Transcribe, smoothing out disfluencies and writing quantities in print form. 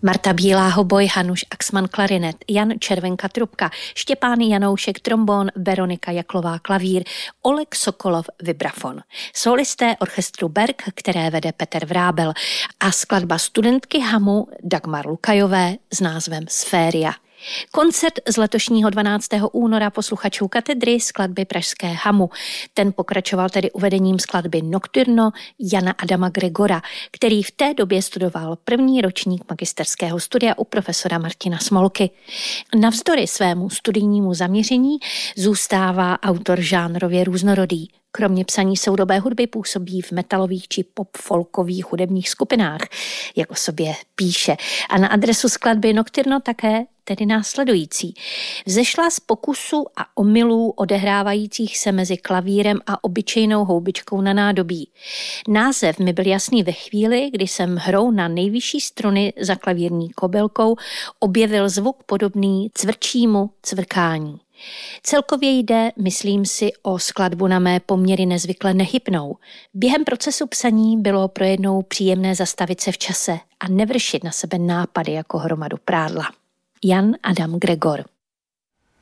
Marta Bílá hoboj, Hanuš Axman klarinet, Jan Červenka trubka, Štěpán Janoušek trombon, Veronika Jaklová klavír, Oleg Sokolov vibrafon. Solisté orchestru Berg, které vede Petr Vrábel, a skladba studentky Hamu Dagmar Lukajové s názvem Sféria. Koncert z letošního 12. února posluchačů katedry skladby pražské Hamu. Ten pokračoval tedy uvedením skladby Nocturno Jana Adama Gregora, který v té době studoval první ročník magisterského studia u profesora Martina Smolky. Navzdory svému studijnímu zaměření zůstává autor žánrově různorodý. Kromě psaní soudobé hudby působí v metalových či pop-folkových hudebních skupinách, jak o sobě píše. A na adresu skladby Nocturno také tedy následující. Vzešla z pokusu a omylů odehrávajících se mezi klavírem a obyčejnou houbičkou na nádobí. Název mi byl jasný ve chvíli, kdy jsem hrou na nejvyšší struny za klavírní kobylkou objevil zvuk podobný cvrčímu cvrkání. Celkově jde, myslím si, o skladbu na mé poměry nezvykle nehybnou. Během procesu psaní bylo pro jednou příjemné zastavit se v čase a nevršit na sebe nápady jako hromadu prádla. Jan Adam Gregor.